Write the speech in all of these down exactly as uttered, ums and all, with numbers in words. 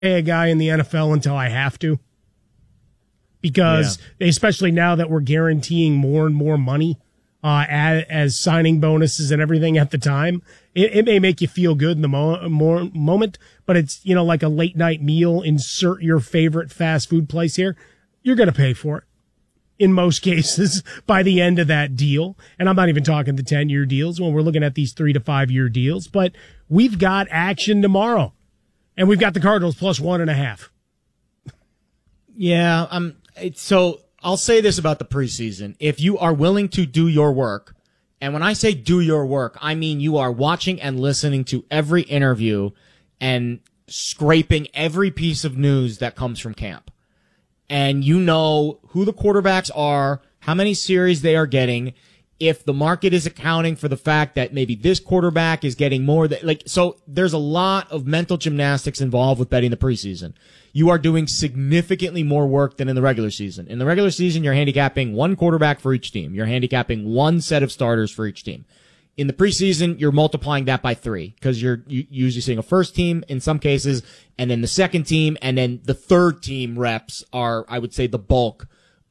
pay a guy in the N F L until I have to. Because yeah. especially now that we're guaranteeing more and more money uh, as, as signing bonuses and everything at the time, it, it may make you feel good in the mo- more moment, but it's, you know, like a late night meal, insert your favorite fast food place here. You're going to pay for it in most cases by the end of that deal. And I'm not even talking the ten year deals when we're looking at these three to five year deals, but we've got action tomorrow and we've got the Cardinals plus one and a half. Yeah. Um, it's so I'll say this about the preseason. If you are willing to do your work, and when I say do your work, I mean you are watching and listening to every interview and scraping every piece of news that comes from camp. And you know who the quarterbacks are, how many series they are getting, if the market is accounting for the fact that maybe this quarterback is getting more that, like, so there's a lot of mental gymnastics involved with betting the preseason. You are doing significantly more work than in the regular season. In the regular season, you're handicapping one quarterback for each team. You're handicapping one set of starters for each team. In the preseason, you're multiplying that by three because you're usually seeing a first team in some cases, and then the second team, and then the third team reps are, I would say, the bulk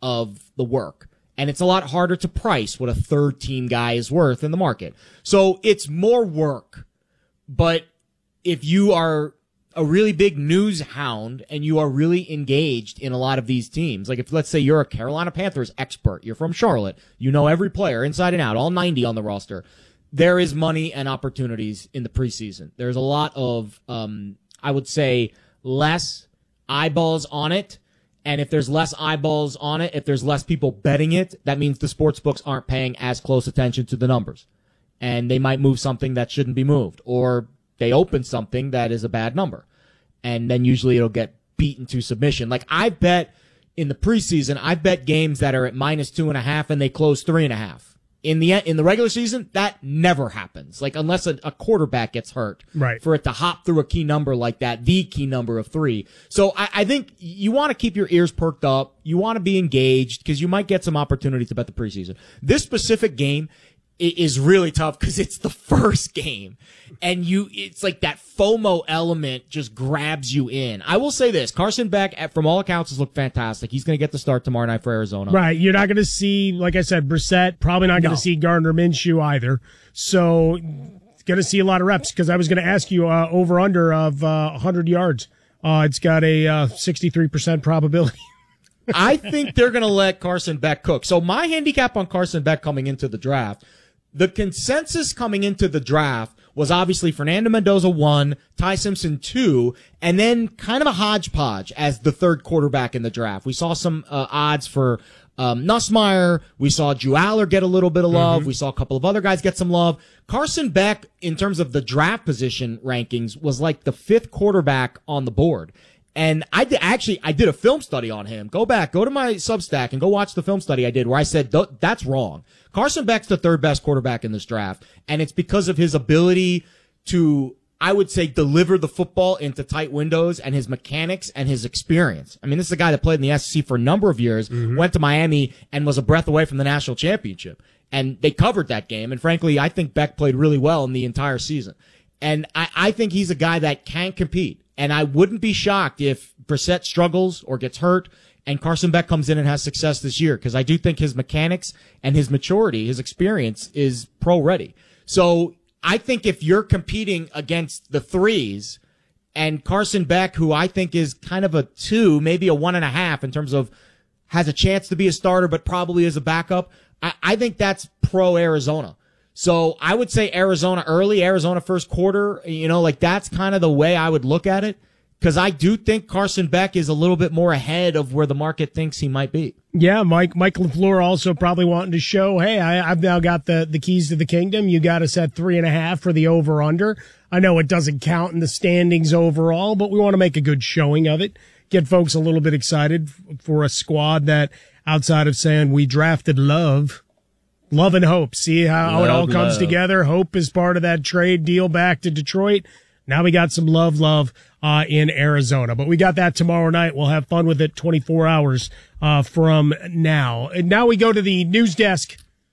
of the work. And it's a lot harder to price what a third team guy is worth in the market. So it's more work. But if you are a really big news hound and you are really engaged in a lot of these teams, like if let's say you're a Carolina Panthers expert, you're from Charlotte, you know every player inside and out, all ninety on the roster, there is money and opportunities in the preseason. There's a lot of, um, I would say, less eyeballs on it. And if there's less eyeballs on it, if there's less people betting it, that means the sports books aren't paying as close attention to the numbers. And they might move something that shouldn't be moved. Or they open something that is a bad number. And then usually it'll get beaten to submission. Like I bet in the preseason, I bet games that are at minus two and a half and they close three and a half. In the in the regular season, that never happens. Like unless a, a quarterback gets hurt, right? For it to hop through a key number like that, the key number of three. So I, I think you want to keep your ears perked up. You want to be engaged because you might get some opportunity to bet the preseason. This specific game is really tough because it's the first game, and you it's like that FOMO element just grabs you in. I will say this: Carson Beck, from all accounts, has looked fantastic. He's going to get the start tomorrow night for Arizona. Right. You're not going to see, like I said, Brissett. Probably not going to no. see Gardner Minshew either. So, going to see a lot of reps because I was going to ask you uh, over under of uh, one hundred yards. Uh, it's got a uh, sixty-three percent probability. I think they're going to let Carson Beck cook. So my handicap on Carson Beck coming into the draft. The consensus coming into the draft was obviously Fernando Mendoza one, Ty Simpson two, and then kind of a hodgepodge as the third quarterback in the draft. We saw some uh, odds for um, Nussmeier. We saw Drew Aller get a little bit of love. Mm-hmm. We saw a couple of other guys get some love. Carson Beck, in terms of the draft position rankings, was like the fifth quarterback on the board. And I did, actually, I did a film study on him. Go back, go to my Substack and go watch the film study I did where I said, that's wrong. Carson Beck's the third best quarterback in this draft. And it's because of his ability to, I would say, deliver the football into tight windows and his mechanics and his experience. I mean, this is a guy that played in the S E C for a number of years, mm-hmm. went to Miami and was a breath away from the national championship. And they covered that game. And frankly, I think Beck played really well in the entire season. And I, I think he's a guy that can compete. And I wouldn't be shocked if Brissett struggles or gets hurt and Carson Beck comes in and has success this year because I do think his mechanics and his maturity, his experience is pro ready. So I think if you're competing against the threes and Carson Beck, who I think is kind of a two, maybe a one and a half in terms of has a chance to be a starter but probably is a backup, I, I think that's pro Arizona. So I would say Arizona early, Arizona first quarter, you know, like that's kind of the way I would look at it. Because I do think Carson Beck is a little bit more ahead of where the market thinks he might be. Yeah, Mike Mike LaFleur also probably wanting to show, hey, I, I've now got the, the keys to the kingdom. You got us at three and a half for the over-under. I know it doesn't count in the standings overall, but we want to make a good showing of it. Get folks a little bit excited for a squad that, outside of saying we drafted Love, Love and hope. See how love, it all comes love. together. Hope is part of that trade deal back to Detroit. Now we got some love, love, uh, in Arizona, but we got that tomorrow night. We'll have fun with it twenty-four hours, uh, from now. And now we go to the news desk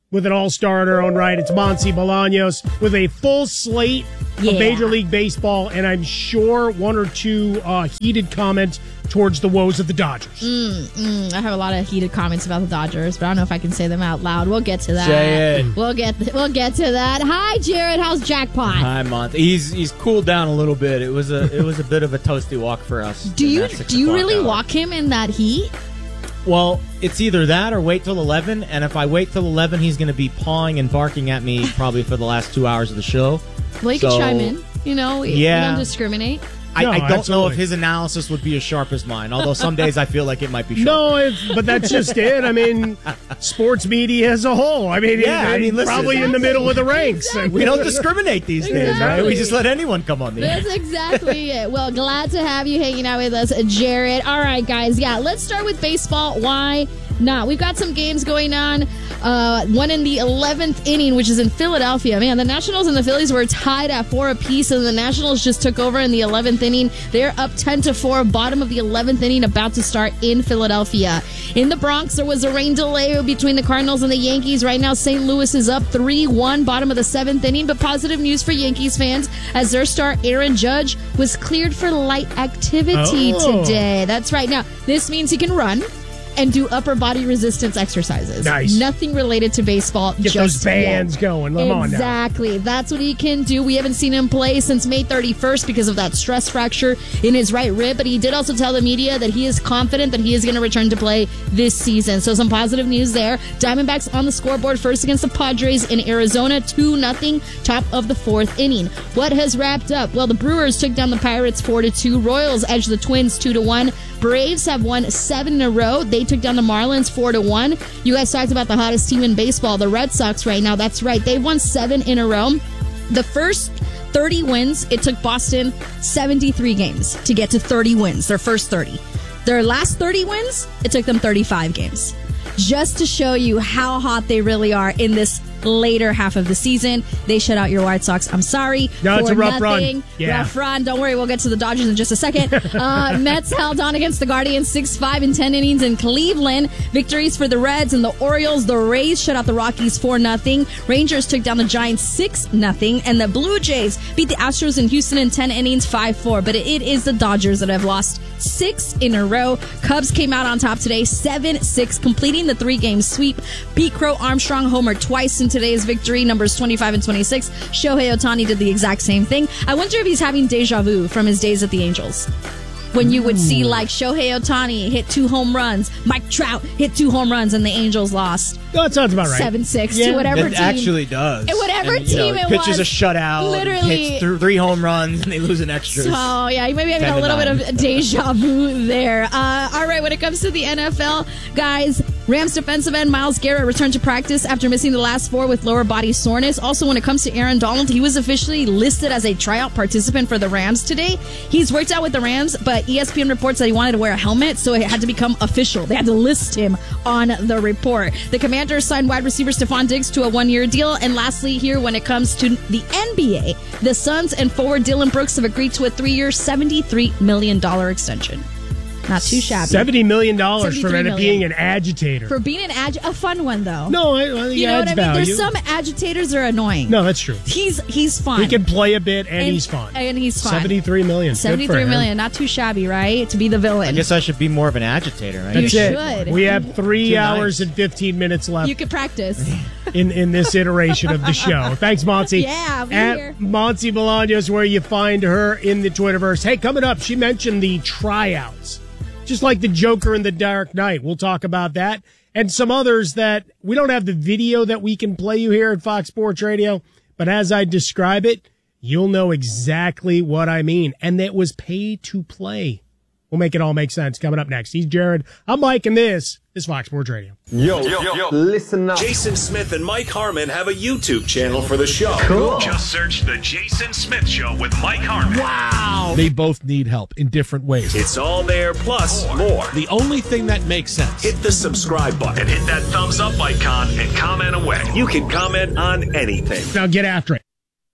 with an all-star in her own right. It's Monty Bolaños with a full slate Yeah. of Major League Baseball, and I'm sure one or two uh, heated comments towards the woes of the Dodgers. Mm, mm, I have a lot of heated comments about the Dodgers, but I don't know if I can say them out loud. We'll get to that. Say it. We'll get th- we'll get to that. Hi, Jared. How's Jackpot? Hi, Monty. He's he's cooled down a little bit. It was a it was a bit of a toasty walk for us. Do in you that six do you o'clock really hour. walk him in that heat? Well, it's either that or wait till eleven. And if I wait till eleven, he's going to be pawing and barking at me probably for the last two hours of the show. Well, you So, can chime in. You know, we, yeah. we don't discriminate. I, No, I don't know absolutely. if his analysis would be as sharp as mine, although some days I feel like it might be sharp. No, it's, but that's just it. I mean, sports media as a whole. I mean, Yeah, it- I mean, listen. probably in the middle of the ranks. We don't discriminate these days, right? We just let anyone come on the air. That's exactly it. Well, glad to have you hanging out with us, Jared. All right, guys. Yeah, let's start with baseball. Why not? We've got some games going on. Uh, one in the eleventh inning, which is in Philadelphia. Man, the Nationals and the Phillies were tied at four apiece, and the Nationals just took over in the eleventh inning. They're up ten to four, bottom of the eleventh inning, about to start in Philadelphia. In the Bronx, there was a rain delay between the Cardinals and the Yankees. Right now, Saint Louis is up three one, bottom of the seventh inning, but positive news for Yankees fans as their star Aaron Judge was cleared for light activity Oh. today. That's right. Now, this means he can run and do upper body resistance exercises. Nice. Nothing related to baseball. Get just those bands yet. going. Come on now. Exactly. That's what he can do. We haven't seen him play since May thirty-first because of that stress fracture in his right rib, but he did also tell the media that he is confident that he is going to return to play this season. So some positive news there. Diamondbacks on the scoreboard first against the Padres in Arizona, two nothing, top of the fourth inning. What has wrapped up? Well, the Brewers took down the Pirates four to two. Royals edged the Twins two to one. Braves have won seven in a row. They took down the Marlins four to one. You guys talked about the hottest team in baseball, the Red Sox right now. That's right. They've won seven in a row. The first thirty wins, it took Boston seventy-three games to get to thirty wins, their first thirty. Their last thirty wins, it took them thirty-five games. Just to show you how hot they really are in this later half of the season. They shut out your White Sox. I'm sorry. No, it's for a rough nothing. run. Yeah. Rough run. Don't worry, we'll get to the Dodgers in just a second. Uh, Mets held on against the Guardians six five in ten innings in Cleveland. Victories for the Reds and the Orioles. The Rays shut out the Rockies four nothing. Rangers took down the Giants six nothing. And the Blue Jays beat the Astros in Houston in ten innings five four. But it is the Dodgers that have lost six in a row. Cubs came out on top today seven six, completing the three-game sweep. Pete Crow Armstrong homered twice in today's victory, numbers twenty-five and twenty-six. Shohei Ohtani did the exact same thing. I wonder if he's having deja vu from his days at the Angels, when you would see like Shohei Ohtani hit two home runs, Mike Trout hit two home runs, and the Angels lost No, that sounds about right. seven six Yeah. to whatever It team. actually does. And whatever And, you know, team it pitches was. a shutout, Literally. hits th- three home runs, and they lose an extra. So, yeah, you may be having ten a to little nine. bit of deja vu there. Uh, all right, when it comes to the N F L, guys, Rams defensive end Myles Garrett returned to practice after missing the last four with lower body soreness. Also, when it comes to Aaron Donald, he was officially listed as a tryout participant for the Rams today. He's worked out with the Rams, but E S P N reports that he wanted to wear a helmet, so it had to become official. They had to list him on the report. The Commanders signed wide receiver Stephon Diggs to a one-year deal. And lastly, here, when it comes to the N B A, the Suns and forward Dylan Brooks have agreed to a three-year, seventy-three million dollars extension. Not too shabby. seventy million dollars for seventy-three it being an agitator. For being an ag- a fun one, though. no, I, I think You it know adds what I mean? value. There's some agitators that are annoying. No, that's true. He's he's fun. He can play a bit, and, And- he's fun. and he's fun. seventy-three million. Good for seventy-three him. million. Not too shabby, right? To be the villain. I guess I should be more of an agitator, right? That's You it. should. We have three Too hours nice. and fifteen minutes left You could practice. in, in this iteration of the show. Thanks, Monty. Yeah, I'll be At here. Monty Bolaños, where you find her in the Twitterverse. Hey, coming up, she mentioned the tryouts. Just like the Joker in The Dark Knight. We'll talk about that. And some others that we don't have the video that we can play you here at Fox Sports Radio. But as I describe it, you'll know exactly what I mean. And that was pay to play. We'll make it all make sense coming up next. He's Jared. I'm Mike, and this is Fox Sports Radio. Yo, yo, yo, listen up. Jason Smith and Mike Harmon have a YouTube channel for the show. Cool. Just search The Jason Smith Show with Mike Harmon. Wow. They both need help in different ways. It's all there, plus more. The only thing that makes sense. Hit the subscribe button and hit that thumbs up icon and comment away. You can comment on anything. Now get after it.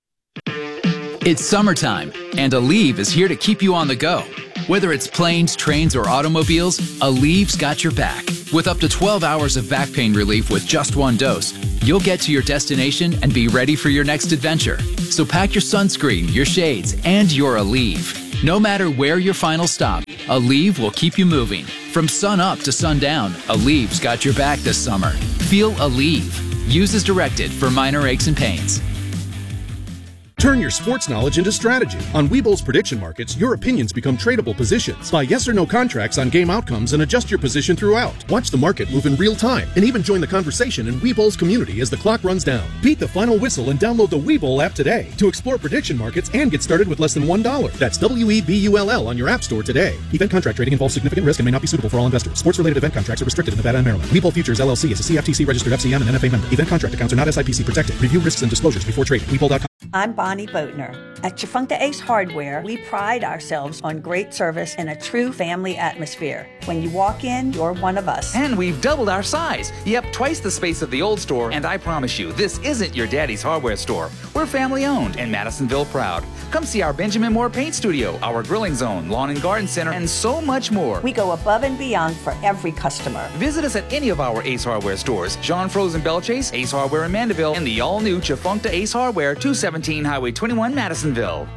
It's summertime, and Aleve is here to keep you on the go. Whether it's planes, trains, or automobiles, Aleve's got your back. With up to twelve hours of back pain relief with just one dose, you'll get to your destination and be ready for your next adventure. So pack your sunscreen, your shades, and your Aleve. No matter where your final stop, Aleve will keep you moving. From sun up to sundown, Aleve's got your back this summer. Feel Aleve. Use as directed for minor aches and pains. Turn your sports knowledge into strategy. On Webull's prediction markets, your opinions become tradable positions. Buy yes or no contracts on game outcomes and adjust your position throughout. Watch the market move in real time and even join the conversation in Webull's community as the clock runs down. Beat the final whistle and download the Webull app today to explore prediction markets and get started with less than one dollar. That's W E B U L L on your app store today. Event contract trading involves significant risk and may not be suitable for all investors. Sports-related event contracts are restricted in Nevada and Maryland. Webull Futures L L C is a C F T C registered F C M and N F A member. Event contract accounts are not S I P C protected. Review risks and disclosures before trading. Webull dot com. I'm Bonnie Boatner. At Chifuncta Ace Hardware, we pride ourselves on great service and a true family atmosphere. When you walk in, you're one of us. And we've doubled our size. Yep, twice the space of the old store, and I promise you, this isn't your daddy's hardware store. We're family owned and Madisonville proud. Come see our Benjamin Moore Paint Studio, our grilling zone, lawn and garden center, and so much more. We go above and beyond for every customer. Visit us at any of our Ace Hardware stores, John Frozen Belchase, Ace Hardware in Mandeville, and the all-new Chifuncta Ace Hardware, two seventeen Highway twenty-one, Madisonville.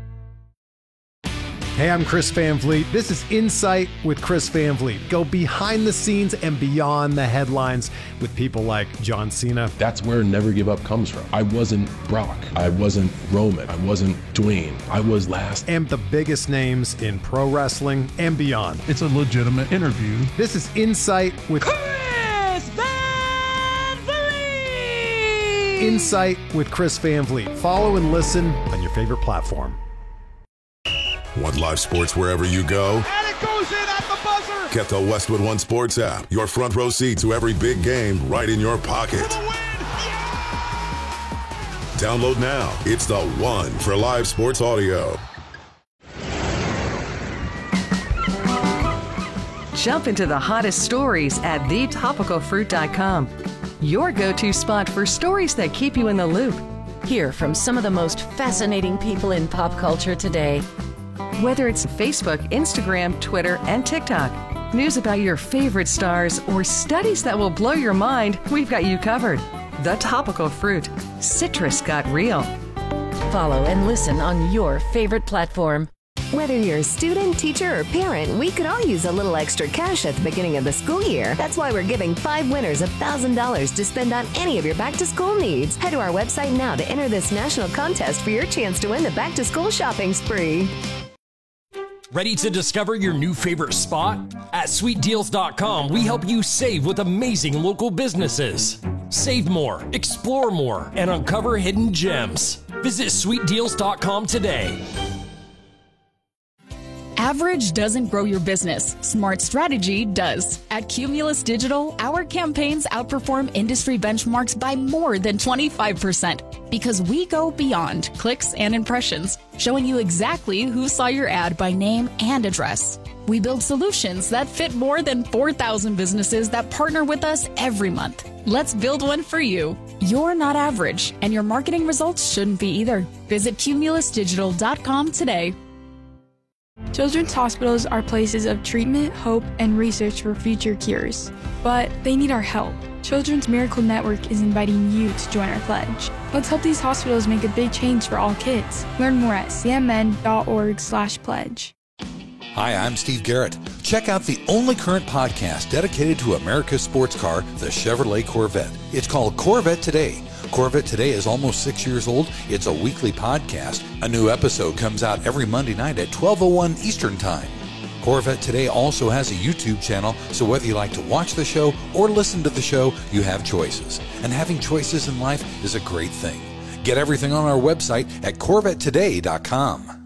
Hey, I'm Chris Van Vliet. This is Insight with Chris Van Vliet. Go behind the scenes and beyond the headlines with people like John Cena. That's where Never Give Up comes from. I wasn't Brock. I wasn't Roman. I wasn't Dwayne. I was last. And the biggest names in pro wrestling and beyond. It's a legitimate interview. This is Insight with Chris Van Vliet. Insight with Chris Van Vliet. Follow and listen on your favorite platform. Want live sports wherever you go? And it goes in at the buzzer! Get the Westwood One Sports app. Your front row seat to every big game right in your pocket. Yeah! Download now. It's the one for live sports audio. Jump into the hottest stories at the topical fruit dot com. Your go-to spot for stories that keep you in the loop. Hear from some of the most fascinating people in pop culture today. Whether it's Facebook, Instagram, Twitter, and TikTok, news about your favorite stars, or studies that will blow your mind, we've got you covered. The Topical Fruit. Citrus got real. Follow and listen on your favorite platform. Whether you're a student, teacher, or parent, we could all use a little extra cash at the beginning of the school year. That's why we're giving five winners one thousand dollars to spend on any of your back-to-school needs. Head to our website now to enter this national contest for your chance to win the back-to-school shopping spree. Ready to discover your new favorite spot? At sweet deals dot com, we help you save with amazing local businesses. Save more, explore more, and uncover hidden gems. Visit sweet deals dot com today. Average doesn't grow your business. Smart strategy does. At Cumulus Digital, our campaigns outperform industry benchmarks by more than twenty-five percent because we go beyond clicks and impressions, showing you exactly who saw your ad by name and address. We build solutions that fit more than four thousand businesses that partner with us every month. Let's build one for you. You're not average, and your marketing results shouldn't be either. Visit cumulus digital dot com today. Children's hospitals are places of treatment, hope, and research for future cures. But they need our help. Children's Miracle Network is inviting you to join our pledge. Let's help these hospitals make a big change for all kids. Learn more at c m n dot org slash pledge. Hi, I'm Steve Garrett. Check out the only current podcast dedicated to America's sports car, the Chevrolet Corvette. It's called Corvette Today. Corvette Today is almost six years old. It's a weekly podcast. A new episode comes out every Monday night at twelve oh one Eastern Time. Corvette Today also has a YouTube channel, so whether you like to watch the show or listen to the show, you have choices. And having choices in life is a great thing. Get everything on our website at corvette today dot com.